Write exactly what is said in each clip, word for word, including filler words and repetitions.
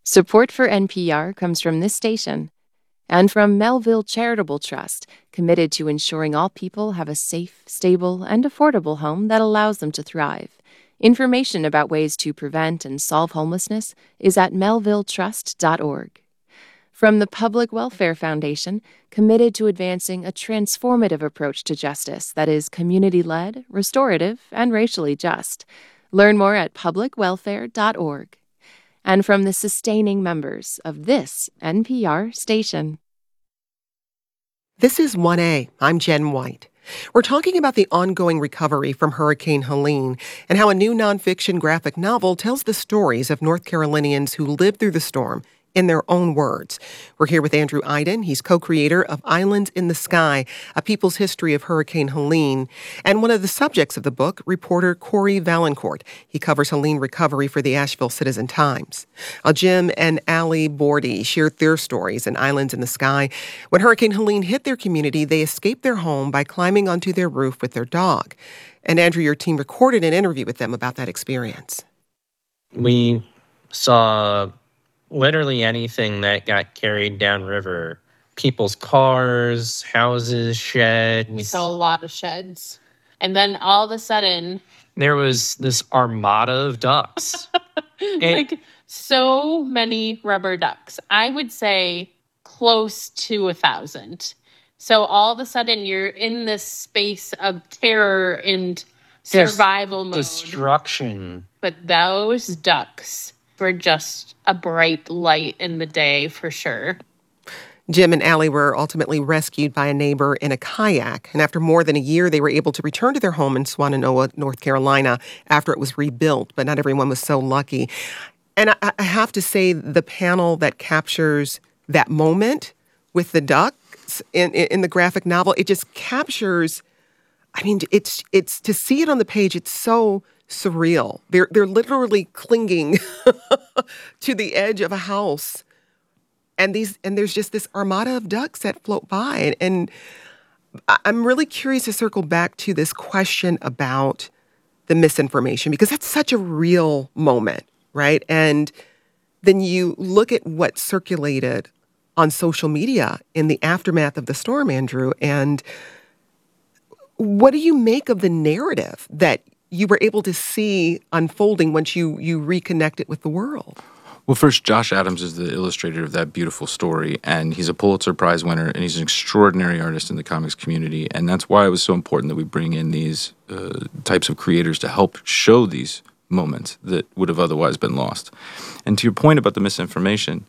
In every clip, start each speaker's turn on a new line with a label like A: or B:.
A: Support for N P R comes from this station and from Melville Charitable Trust, committed to ensuring all people have a safe, stable, and affordable home that allows them to thrive. Information about ways to prevent and solve homelessness is at melville trust dot org. From the Public Welfare Foundation, committed to advancing a transformative approach to justice that is community-led, restorative, and racially just. Learn more at public welfare dot org. And from the sustaining members of this N P R station.
B: This is one A. I'm Jen White. We're talking about the ongoing recovery from Hurricane Helene and how a new nonfiction graphic novel tells the stories of North Carolinians who lived through the storm in their own words. We're here with Andrew Aydin. He's co-creator of Islands in the Sky, A People's History of Hurricane Helene, and one of the subjects of the book, reporter Corey Valancourt. He covers Helene recovery for the Asheville Citizen-Times. Uh, Jim and Allie Bordy shared their stories in Islands in the Sky. When Hurricane Helene hit their community, they escaped their home by climbing onto their roof with their dog. And Andrew, your team recorded an interview with them about that experience.
C: We saw literally anything that got carried downriver. People's cars, houses, sheds.
D: We saw a lot of sheds. And then all of a sudden,
C: there was this armada of ducks.
D: like so many rubber ducks. I would say close to a thousand. So all of a sudden you're in this space of terror and survival mode.
C: Destruction.
D: But those ducks were just a bright light in the day for sure.
B: Jim and Allie were ultimately rescued by a neighbor in a kayak, and after more than a year, they were able to return to their home in Swannanoa, North Carolina, after it was rebuilt, but not everyone was so lucky. And I, I have to say, the panel that captures that moment with the ducks in, in, in the graphic novel, it just captures, I mean, it's it's to see it on the page, it's so surreal. They're they're literally clinging to the edge of a house, and these and there's just this armada of ducks that float by. And, and I'm really curious to circle back to this question about the misinformation, because that's such a real moment, right? And then you look at what circulated on social media in the aftermath of the storm, Andrew, and what do you make of the narrative that you were able to see unfolding once you you reconnected with the world?
E: Well, first, Josh Adams is the illustrator of that beautiful story, and he's a Pulitzer Prize winner, and he's an extraordinary artist in the comics community, and that's why it was so important that we bring in these uh, types of creators to help show these moments that would have otherwise been lost. And to your point about the misinformation,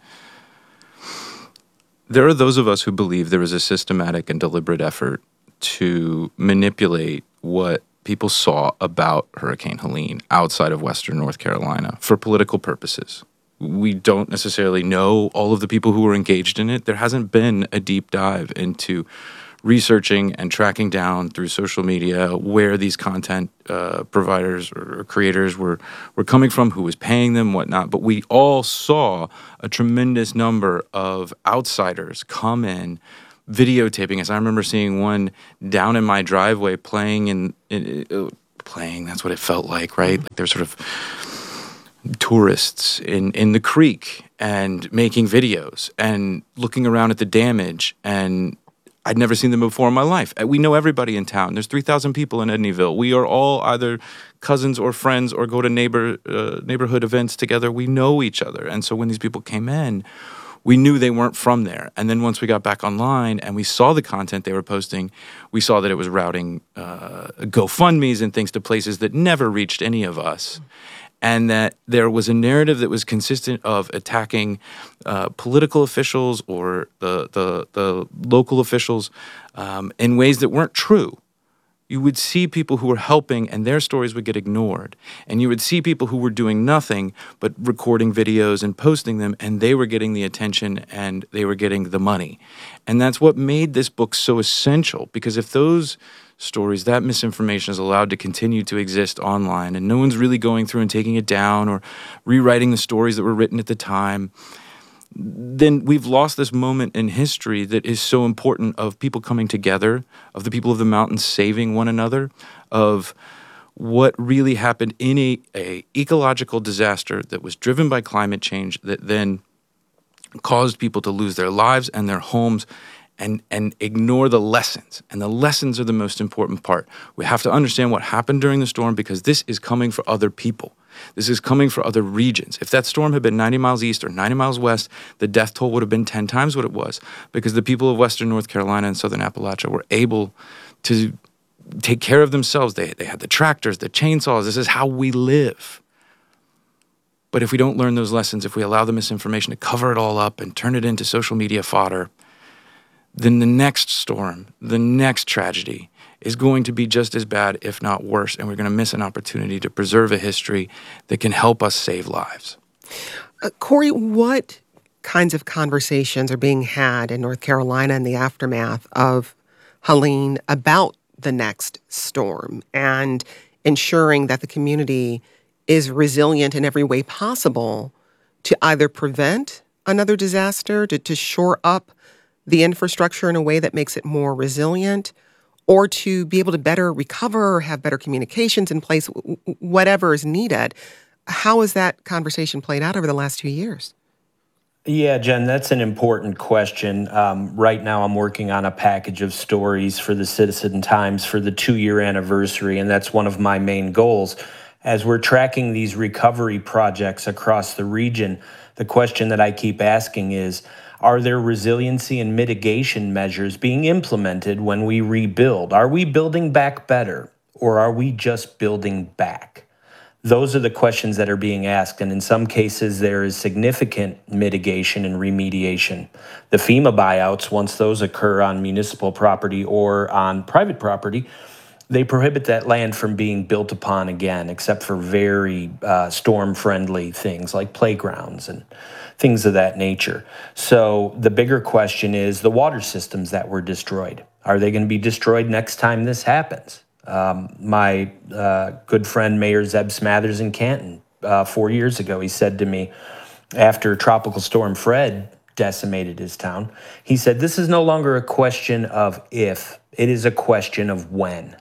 E: there are those of us who believe there is a systematic and deliberate effort to manipulate what people saw about Hurricane Helene outside of Western North Carolina for political purposes. We don't necessarily know all of the people who were engaged in it. There hasn't been a deep dive into researching and tracking down through social media where these content uh, providers or creators were, were coming from, who was paying them, whatnot. But we all saw a tremendous number of outsiders come in, videotaping us. I remember seeing one down in my driveway playing in, in uh, playing. That's what it felt like, right? Like they're sort of tourists in, in the creek and making videos and looking around at the damage. And I'd never seen them before in my life. We know everybody in town. There's three thousand people in Edneyville. We are all either cousins or friends or go to neighbor uh, neighborhood events together. We know each other. And so when these people came in, we knew they weren't from there. And then once we got back online and we saw the content they were posting, we saw that it was routing uh, GoFundMes and things to places that never reached any of us. And that there was a narrative that was consistent of attacking uh, political officials or the the, the local officials um, in ways that weren't true. You would see people who were helping and their stories would get ignored. And you would see people who were doing nothing but recording videos and posting them, and they were getting the attention and they were getting the money. And that's what made this book so essential, because if those stories, that misinformation is allowed to continue to exist online and no one's really going through and taking it down or rewriting the stories that were written at the time, then we've lost this moment in history that is so important, of people coming together, of the people of the mountains saving one another, of what really happened in a, a ecological disaster that was driven by climate change that then caused people to lose their lives and their homes and, and ignore the lessons. And the lessons are the most important part. We have to understand what happened during the storm because this is coming for other people. This is coming for other regions. If that storm had been ninety miles east or ninety miles west, the death toll would have been ten times what it was because the people of Western North Carolina and Southern Appalachia were able to take care of themselves. They, they had the tractors, the chainsaws. This is how we live. But if we don't learn those lessons, if we allow the misinformation to cover it all up and turn it into social media fodder, then the next storm, the next tragedy is going to be just as bad, if not worse, and we're going to miss an opportunity to preserve a history that can help us save lives.
B: Uh, Corey, what kinds of conversations are being had in North Carolina in the aftermath of Helene about the next storm and ensuring that the community is resilient in every way possible to either prevent another disaster, to, to shore up the infrastructure in a way that makes it more resilient, or to be able to better recover or have better communications in place, w- whatever is needed? How has that conversation played out over the last two years?
F: Yeah, Jen, that's an important question. Um, right now, I'm working on a package of stories for the Citizen Times for the two-year anniversary, and that's one of my main goals. As we're tracking these recovery projects across the region, the question that I keep asking is, are there resiliency and mitigation measures being implemented when we rebuild? Are we building back better, or are we just building back? Those are the questions that are being asked, and in some cases, there is significant mitigation and remediation. The FEMA buyouts, once those occur on municipal property or on private property, they prohibit that land from being built upon again, except for very uh, storm-friendly things like playgrounds and things of that nature. So the bigger question is the water systems that were destroyed. Are they going to be destroyed next time this happens? Um, my uh, good friend, Mayor Zeb Smathers in Canton, uh, four years ago, he said to me, after Tropical Storm Fred decimated his town, he said, this is no longer a question of if, it is a question of when.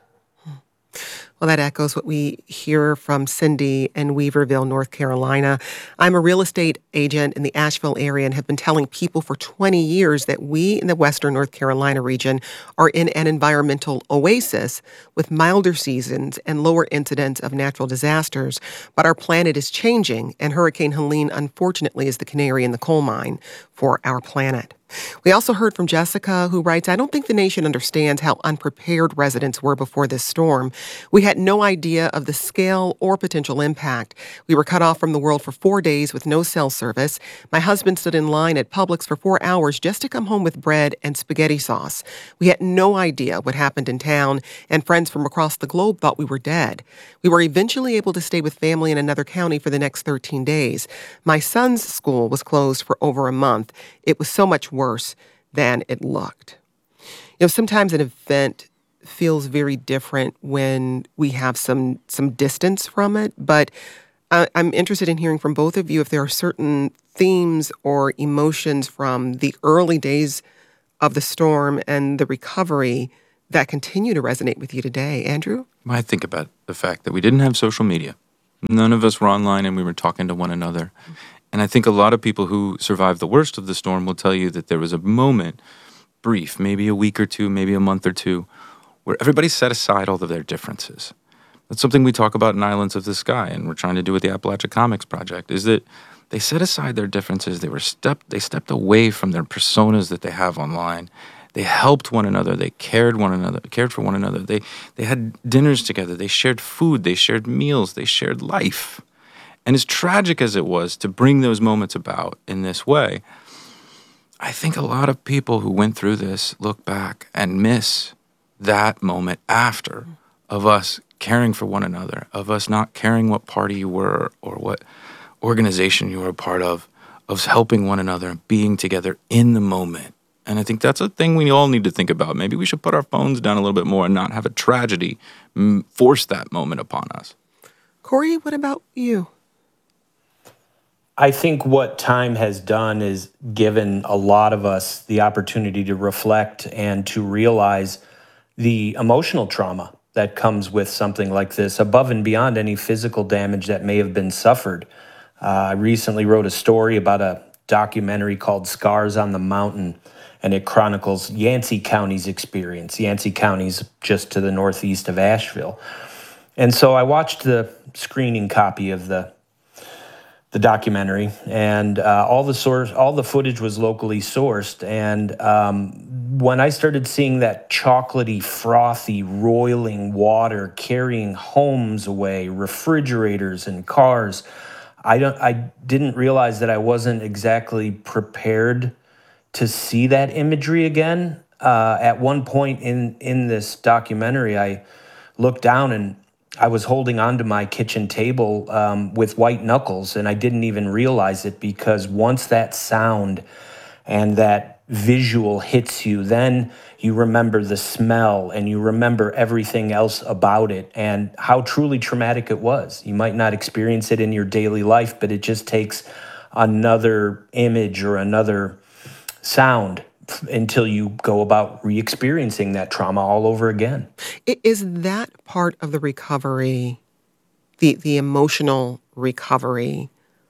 B: Well, that echoes what we hear from Cindy in Weaverville, North Carolina. I'm a real estate agent in the Asheville area and have been telling people for twenty years that we in the Western North Carolina region are in an environmental oasis with milder seasons and lower incidence of natural disasters. But our planet is changing, and Hurricane Helene, unfortunately, is the canary in the coal mine for our planet. We also heard from Jessica, who writes, I don't think the nation understands how unprepared residents were before this storm. We had no idea of the scale or potential impact. We were cut off from the world for four days with no cell service. My husband stood in line at Publix for four hours just to come home with bread and spaghetti sauce. We had no idea what happened in town, and friends from across the globe thought we were dead. We were eventually able to stay with family in another county for the next thirteen days. My son's school was closed for over a month. It was so much worse than it looked. You know, sometimes an event feels very different when we have some some distance from it, but I, I'm interested in hearing from both of you if there are certain themes or emotions from the early days of the storm and the recovery that continue to resonate with you today. Andrew?
E: I think about the fact that we didn't have social media. None of us were online and we were talking to one another. And I think a lot of people who survived the worst of the storm will tell you that there was a moment, brief, maybe a week or two, maybe a month or two, where everybody set aside all of their differences. That's something we talk about in Islands of the Sky, and we're trying to do with the Appalachia Comics Project, is that they set aside their differences. They were stepped, they stepped away from their personas that they have online. They helped one another. They cared one another, cared for one another. They they had dinners together. They shared food. They shared meals. They shared life. And as tragic as it was to bring those moments about in this way, I think a lot of people who went through this look back and miss that moment after of us caring for one another, of us not caring what party you were or what organization you were a part of, of helping one another and being together in the moment. And I think that's a thing we all need to think about. Maybe we should put our phones down a little bit more and not have a tragedy force that moment upon us.
B: Corey, what about you?
F: I think what time has done is given a lot of us the opportunity to reflect and to realize the emotional trauma that comes with something like this, above and beyond any physical damage that may have been suffered. Uh, I recently wrote a story about a documentary called Scars on the Mountain, and it chronicles Yancey County's experience. Yancey County's just to the northeast of Asheville. And so I watched the screening copy of the the documentary, and uh, all the source, all the footage was locally sourced. And um, when I started seeing that chocolatey, frothy, roiling water carrying homes away, refrigerators and cars, I don't, I didn't realize that I wasn't exactly prepared to see that imagery again. Uh, at one point in in this documentary, I looked down and I was holding onto my kitchen table um, with white knuckles, and I didn't even realize it, because once that sound and that visual hits you, then you remember the smell and you remember everything else about it and how truly traumatic it was. You might not experience it in your daily life, but it just takes another image or another sound until you go about re-experiencing that trauma all over again.
B: I- Is that part of the recovery, the the emotional recovery,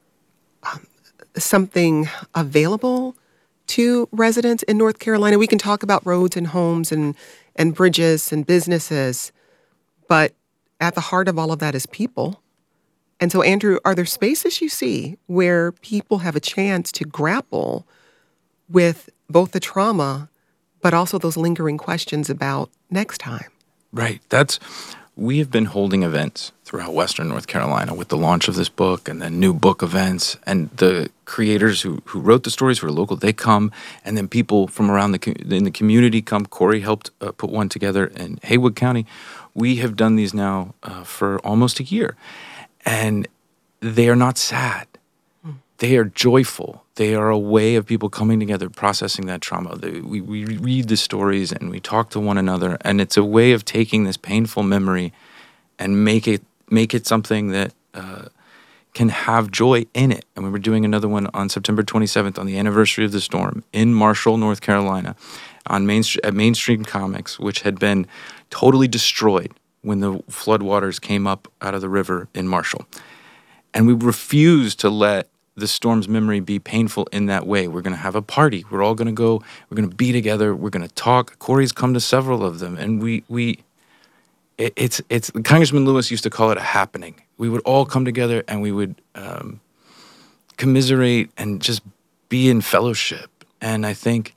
B: um, something available to residents in North Carolina? We can talk about roads and homes and, and bridges and businesses, but at the heart of all of that is people. And so, Andrew, are there spaces you see where people have a chance to grapple with both the trauma, but also those lingering questions about next time?
E: Right. That's we have been holding events throughout Western North Carolina with the launch of this book and then new book events. And the creators who, who wrote the stories who are local, they come, and then people from around the co- in the community come. Corey helped uh, put one together in Haywood County. We have done these now uh, for almost a year, and they are not sad. They are joyful. They are a way of people coming together, processing that trauma. They, we, we read the stories and we talk to one another, and it's a way of taking this painful memory and make it make it something that uh, can have joy in it. And we were doing another one on September twenty-seventh on the anniversary of the storm in Marshall, North Carolina, on Main at Mainstream Comics, which had been totally destroyed when the floodwaters came up out of the river in Marshall. And we refused to let the storm's memory be painful in that way. We're going to have a party. We're all going to go. We're going to be together. We're going to talk. Corey's come to several of them, and we we. It, it's it's Congressman Lewis used to call it a happening. We would all come together and we would um, commiserate and just be in fellowship. And I think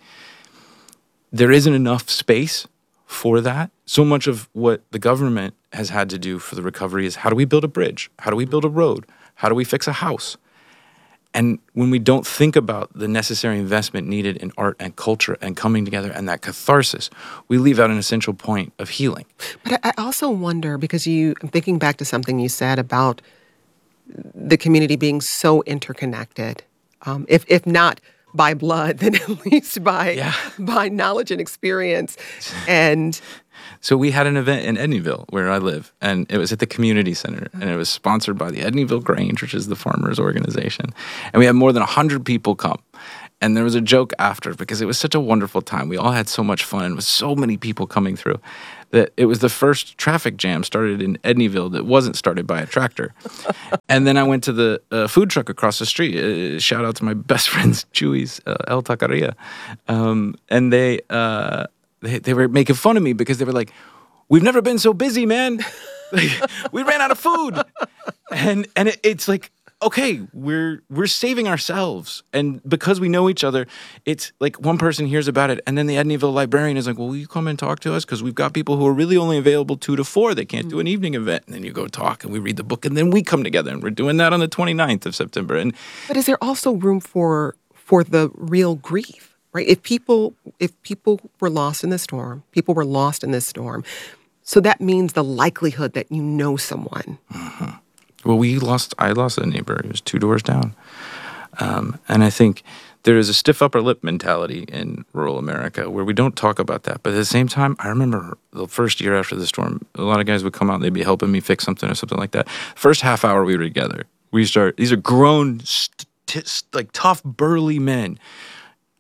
E: there isn't enough space for that. So much of what the government has had to do for the recovery is, how do we build a bridge? How do we build a road? How do we fix a house? And when we don't think about the necessary investment needed in art and culture and coming together and that catharsis, we leave out an essential point of healing.
B: But I I also wonder, because you, I'm thinking back to something you said about the community being so interconnected, um, if if not by blood, then at least by
E: Yeah.
B: by knowledge and experience. And
E: So we had an event in Edneyville, where I live, and it was at the community center, and it was sponsored by the Edneyville Grange, which is the farmers organization. And we had more than one hundred people come. And there was a joke after, because it was such a wonderful time. We all had so much fun, and with so many people coming through, that it was the first traffic jam started in Edneyville that wasn't started by a tractor. And then I went to the uh, food truck across the street. Uh, shout out to my best friends, Chewy's, uh, El Taqueria. Um, and they... Uh, They, they were making fun of me because they were like, "We've never been so busy, man. Like, we ran out of food." And and it, it's like, okay, we're we're saving ourselves. And because we know each other, it's like one person hears about it, and then the Edneyville librarian is like, "Well, will you come and talk to us? Because we've got people who are really only available two to four. They can't do an evening event." And then you go talk, and we read the book, and then we come together, and we're doing that on the twenty-ninth of September. And
B: but is there also room for for the real grief? Right? If people if people were lost in the storm, people were lost in this storm. So that means the likelihood that you know someone.
E: Mm-hmm. Well, we lost. I lost a neighbor. He was two doors down, um, and I think there is a stiff upper lip mentality in rural America where we don't talk about that. But at the same time, I remember the first year after the storm, a lot of guys would come out. They'd be helping me fix something or something like that. First half hour we were together. We start. These are grown, st- t- like tough, burly men.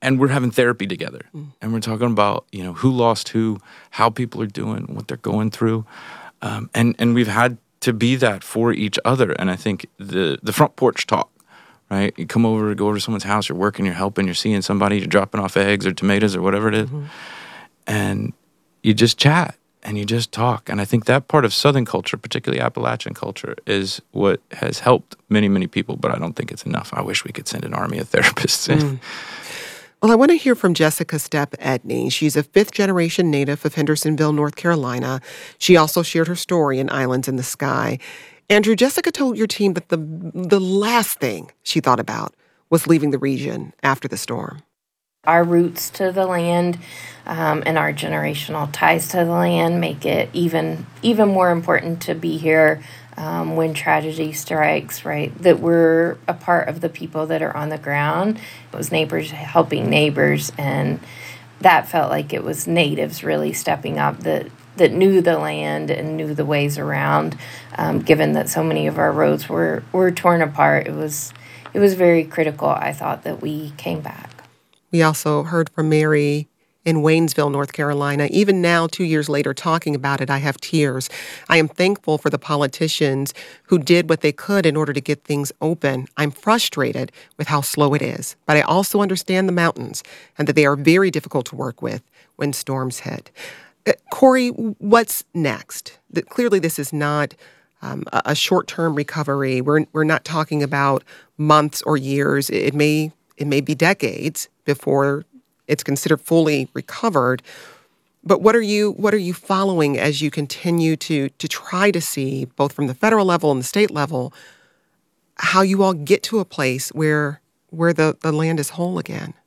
E: and we're having therapy together. Mm. And we're talking about, you know, who lost who, how people are doing, what they're going through. Um, and, and we've had to be that for each other. And I think the, the front porch talk, right? You come over, go over to someone's house, you're working, you're helping, you're seeing somebody, you're dropping off eggs or tomatoes or whatever it is. Mm-hmm. And you just chat and you just talk. And I think that part of Southern culture, particularly Appalachian culture, is what has helped many, many people. But I don't think it's enough. I wish we could send an army of therapists in.
B: Mm. Well, I want to hear from Jessica Stepp Edney. She's a fifth-generation native of Hendersonville, North Carolina. She also shared her story in Islands in the Sky. Andrew, Jessica told your team that the the last thing she thought about was leaving the region after the storm.
G: Our roots to the land um, and our generational ties to the land make it even even more important to be here um, when tragedy strikes, right? That we're a part of the people that are on the ground. It was neighbors helping neighbors, and that felt like it was natives really stepping up that that knew the land and knew the ways around. Um, given that so many of our roads were, were torn apart, it was it was very critical, I thought, that we came back.
B: We also heard from Mary in Waynesville, North Carolina. Even now, two years later, talking about it, I have tears. I am thankful for the politicians who did what they could in order to get things open. I'm frustrated with how slow it is, but I also understand the mountains and that they are very difficult to work with when storms hit. Uh, Corey, what's next? The, clearly, this is not um, a, a short-term recovery. We're we're not talking about months or years. It, it may it may be decades before it's considered fully recovered. But what are you what are you following as you continue to to try to see, both from the federal level and the state level, how you all get to a place where where the, the land is whole again?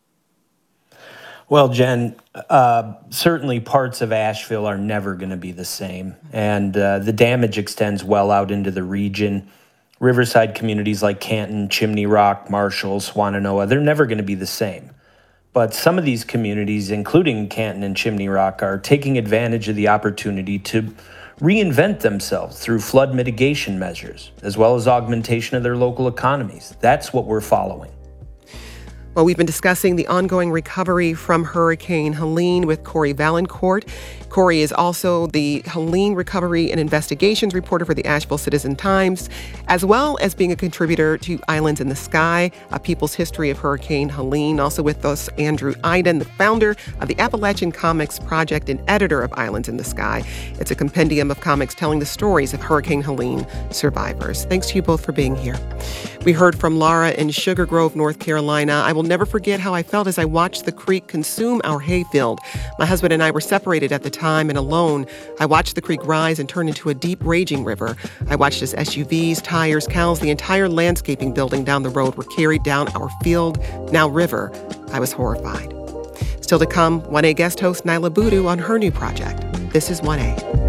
F: Well, Jen, uh, certainly parts of Asheville are never going to be the same. And uh, the damage extends well out into the region. Riverside communities like Canton, Chimney Rock, Marshall, Swannanoa, they're never going to be the same. But some of these communities, including Canton and Chimney Rock, are taking advantage of the opportunity to reinvent themselves through flood mitigation measures, as well as augmentation of their local economies. That's what we're following.
B: Well, we've been discussing the ongoing recovery from Hurricane Helene with Corey Valancourt. Corey is also the Helene Recovery and Investigations reporter for the Asheville Citizen-Times, as well as being a contributor to Islands in the Sky, A People's History of Hurricane Helene. Also with us, Andrew Iden, the founder of the Appalachian Comics Project and editor of Islands in the Sky. It's a compendium of comics telling the stories of Hurricane Helene survivors. Thanks to you both for being here. We heard from Laura in Sugar Grove, North Carolina. I will never forget how I felt as I watched the creek consume our hayfield. My husband and I were separated at the time and alone. I watched the creek rise and turn into a deep, raging river. I watched as S U Vs, tires, cows, the entire landscaping building down the road were carried down our field, now river. I was horrified. Still to come, one A guest host Nyla Boodoo on her new project. This is one A.